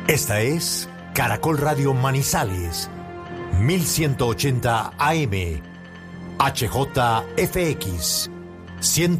Esta es Caracol Radio Manizales, 1180 AM, HJFX,